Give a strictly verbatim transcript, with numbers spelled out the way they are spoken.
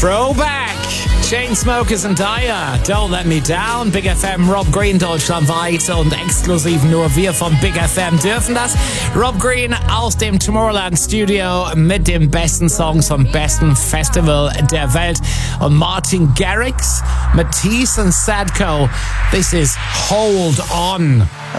Throwback. Chainsmokers und Dyer, Don't Let Me Down. Big F M, Rob Green deutschlandweit und exklusiv nur wir von Big F M dürfen das. Rob Green aus dem Tomorrowland Studio mit den besten Songs vom besten Festival der Welt. Und Martin Garrix, Matisse und Sadko. This is Hold On.